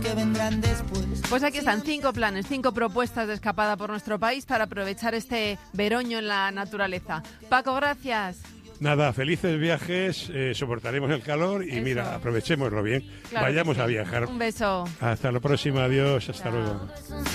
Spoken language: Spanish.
que vendrán después. Pues aquí están 5 planes, 5 propuestas de escapada por nuestro país para aprovechar este veroño en la naturaleza. Paco, gracias. Nada, felices viajes, soportaremos el calor y mira, aprovechémoslo bien. Claro, vayamos a viajar. Un beso. Hasta la próxima, adiós, hasta luego.